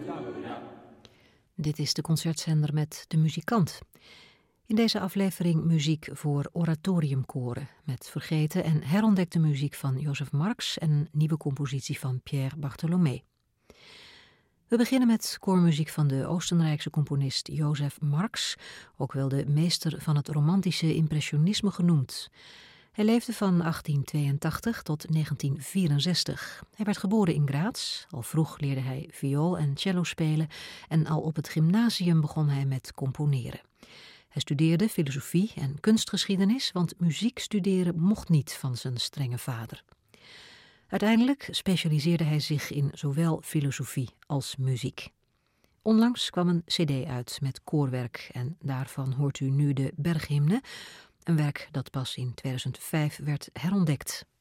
Dit is de concertzender met De Muzikant. In deze aflevering muziek voor oratoriumkoren, met vergeten en herontdekte muziek van Joseph Marx en een nieuwe compositie van Pierre Bartholomé. We beginnen met koormuziek van de Oostenrijkse componist Joseph Marx, ook wel de meester van het romantische impressionisme genoemd. Hij leefde van 1882 tot 1964. Hij werd geboren in Graz. Al vroeg leerde hij viool en cello spelen en al op het gymnasium begon hij met componeren. Hij studeerde filosofie en kunstgeschiedenis, want muziek studeren mocht niet van zijn strenge vader. Uiteindelijk specialiseerde hij zich in zowel filosofie als muziek. Onlangs kwam een cd uit met koorwerk en daarvan hoort u nu de Berghymne, een werk dat pas in 2005 werd herontdekt.